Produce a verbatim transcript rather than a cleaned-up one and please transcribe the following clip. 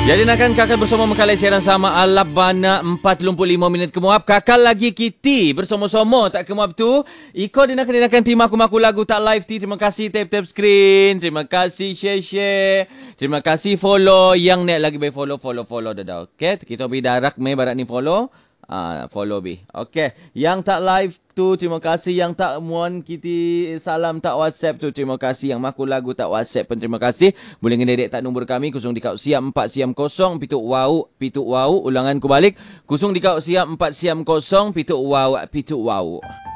Jadi nakkan kakal bersama makalai siaran sama alap bana empat puluh lima minit kemuap. Kakal lagi kiti bersama-sama tak kemuap tu. Iko dinakan dinakan terima aku maku lagu tak live ti. Terima kasih tap-tap screen. Terima kasih share-share. Terima kasih follow. Yang net lagi by follow, follow, follow dah dah. Okay, kita pergi darak me barat ni follow. Ah, follow bi. Okay. Yang tak live tu terima kasih. Yang tak muan kita salam tak WhatsApp tu terima kasih. Yang maku lagu tak WhatsApp pun terima kasih. Boleh ngededek tak nombor kami kosong dikau siam empat siam kosong pituk wau pituk wau. Ulangan ku balik kosong dikau siam empat siam kosong pituk wau pituk wau.